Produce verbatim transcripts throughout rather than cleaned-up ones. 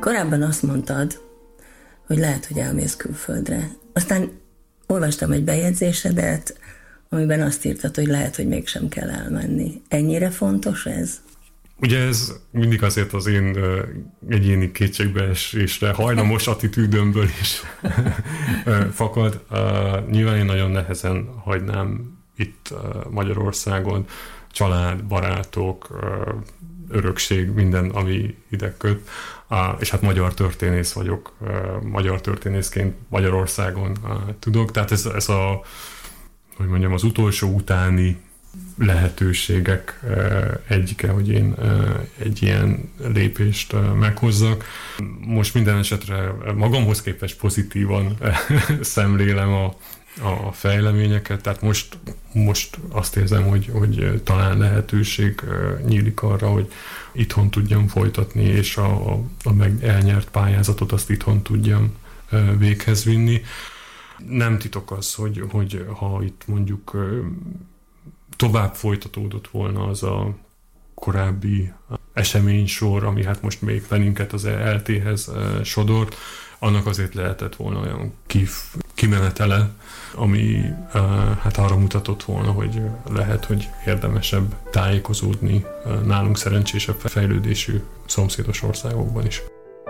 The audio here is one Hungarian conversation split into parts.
Korábban azt mondtad, hogy lehet, hogy elmész külföldre. Aztán olvastam egy bejegyzésedet, amiben azt írtad, hogy lehet, hogy mégsem kell elmenni. Ennyire fontos ez? Ugye ez mindig azért az én uh, egyéni kétségbeesésre hajlamos attitűdömből is fakad. Uh, nyilván én nagyon nehezen hagynám itt uh, Magyarországon család, barátok, uh, örökség, minden, ami ide köt. Uh, és hát magyar történész vagyok, uh, magyar történészként Magyarországon uh, tudok. Tehát ez, ez a, hogy mondjam, az utolsó utáni lehetőségek egyike, hogy én egy ilyen lépést meghozzak. Most minden esetre magamhoz képest pozitívan szemlélem a, a fejleményeket, tehát most, most azt érzem, hogy, hogy talán lehetőség nyílik arra, hogy itthon tudjam folytatni, és a, a meg elnyert pályázatot azt itthon tudjam véghez vinni. Nem titok az, hogy, hogy ha itt mondjuk tovább folytatódott volna az a korábbi eseménysor, ami hát most még bennünket az é el té-hez sodort, annak azért lehetett volna olyan kif, kimenetele, ami hát arra mutatott volna, hogy lehet, hogy érdemesebb tájékozódni nálunk szerencsésebb fejlődésű szomszédos országokban is.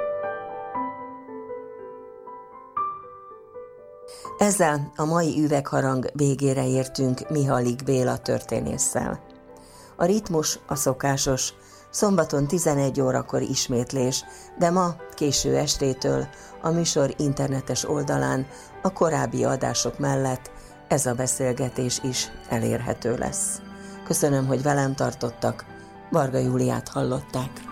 Ezzel a mai üvegharang végére értünk Mihalik Béla történésszel. A ritmus a szokásos, szombaton tizenegy órakor ismétlés, de ma késő estétől a műsor internetes oldalán a korábbi adások mellett ez a beszélgetés is elérhető lesz. Köszönöm, hogy velem tartottak, Varga Júliát hallották.